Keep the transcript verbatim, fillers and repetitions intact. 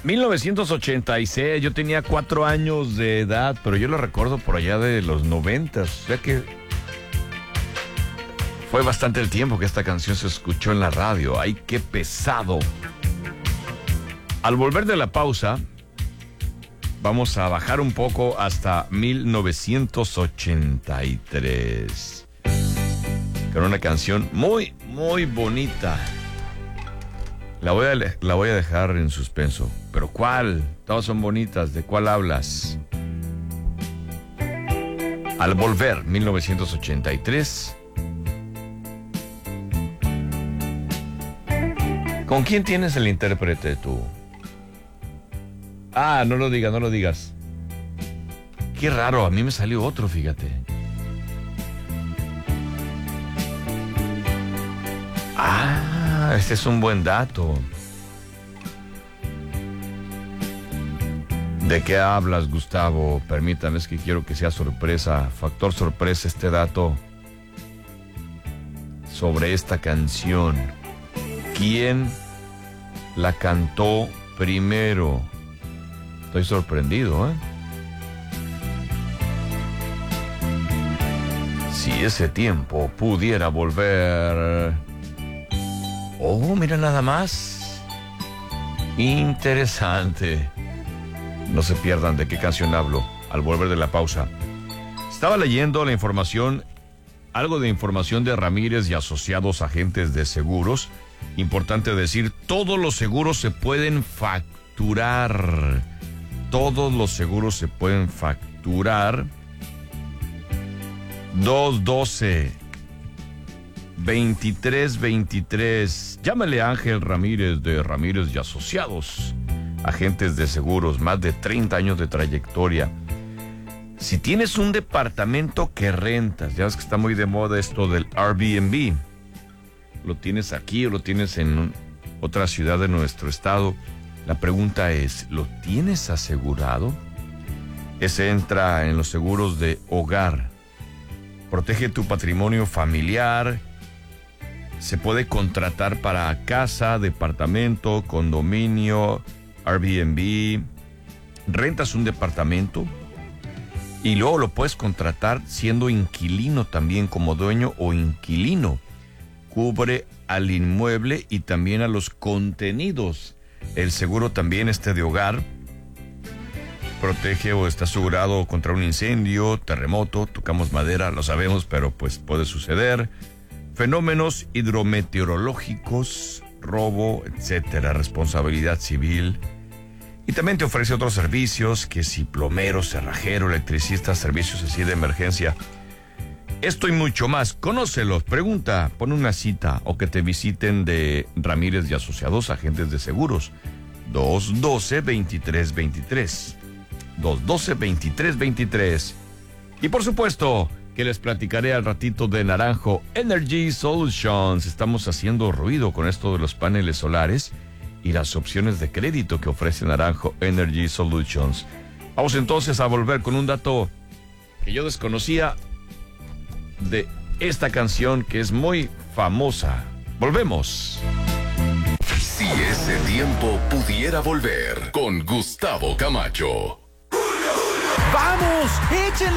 mil novecientos ochenta y seis, yo tenía cuatro años de edad, pero yo lo recuerdo por allá de los noventas, o sea que fue bastante el tiempo que esta canción se escuchó en la radio. ¡Ay, qué pesado! Al volver de la pausa, vamos a bajar un poco hasta mil novecientos ochenta y tres. Con una canción muy, muy bonita. La voy a, la voy a dejar en suspenso. ¿Pero cuál? Todas son bonitas. ¿De cuál hablas? Al volver, mil novecientos ochenta y tres. ¿Con quién tienes el intérprete tú? Ah, no lo digas, no lo digas. Qué raro, a mí me salió otro, fíjate. Ah, este es un buen dato. ¿De qué hablas, Gustavo? Permítame, es que quiero que sea sorpresa, factor sorpresa este dato sobre esta canción. ¿Quién la cantó primero? Estoy sorprendido, ¿eh? Si ese tiempo pudiera volver. Oh, mira nada más. Interesante. No se pierdan de qué canción hablo al volver de la pausa. Estaba leyendo la información, algo de información de Ramírez y Asociados Agentes de Seguros. Importante decir, todos los seguros se pueden facturar. Todos los seguros se pueden facturar. dos doce veintitrés veintitrés. Llámale a Ángel Ramírez de Ramírez y Asociados, agentes de seguros, más de treinta años de trayectoria. Si tienes un departamento que rentas, ya ves que está muy de moda esto del Airbnb, lo tienes aquí o lo tienes en otra ciudad de nuestro estado, la pregunta es, ¿lo tienes asegurado? Ese entra en los seguros de hogar. Protege tu patrimonio familiar. Se puede contratar para casa, departamento, condominio, Airbnb. Rentas un departamento y luego lo puedes contratar siendo inquilino también, como dueño o inquilino. Cubre al inmueble y también a los contenidos. El seguro también este de hogar protege o está asegurado contra un incendio, terremoto, tocamos madera, lo sabemos, pero pues puede suceder. Fenómenos hidrometeorológicos, robo, etcétera, responsabilidad civil. Y también te ofrece otros servicios, que si plomero, cerrajero, electricista, servicios así de emergencia. Esto y mucho más, conócelos, pregunta, pon una cita o que te visiten de Ramírez y Asociados, agentes de seguros. dos doce veintitrés veintitrés. dos doce veintitrés veintitrés. Y por supuesto que les platicaré al ratito de Naranjo Energy Solutions. Estamos haciendo ruido con esto de los paneles solares y las opciones de crédito que ofrece Naranjo Energy Solutions. Vamos entonces a volver con un dato que yo desconocía de esta canción que es muy famosa. Volvemos. Si ese tiempo pudiera volver, con Gustavo Camacho. ¡Vamos! ¡Échenle!